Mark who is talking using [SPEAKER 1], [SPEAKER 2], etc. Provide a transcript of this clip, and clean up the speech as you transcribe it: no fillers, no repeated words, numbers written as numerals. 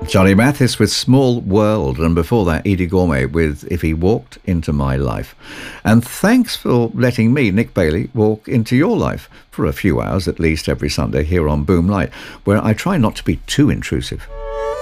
[SPEAKER 1] Johnny Mathis with Small World, and before that Edie Gourmet with If He Walked Into My Life. And thanks for letting me, Nick Bailey, walk into your life for a few hours at least every Sunday here on Boom Light, where I try not to be too intrusive.